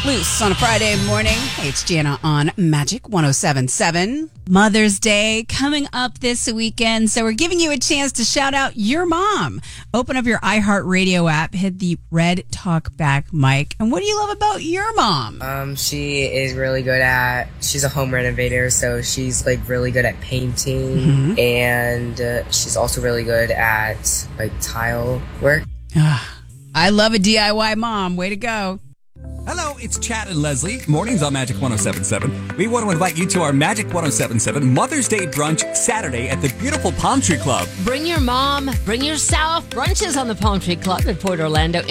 Loose on a Friday morning. Hey, it's Jana on Magic 107.7. Mother's Day coming up this weekend, so we're giving you a chance to shout out your mom. Open up your iHeartRadio app, hit the red talk back mic. And what do you love about your mom? She is really good she's a home renovator, so she's like really good at painting, and she's also really good at like tile work. I love a DIY mom. Way to go. Hello, it's Chad and Leslie. Mornings on Magic 107.7. We want to invite you to our Magic 107.7 Mother's Day brunch Saturday at the beautiful Palm Tree Club. Bring your mom, bring yourself. Brunches on the Palm Tree Club in Port Orlando.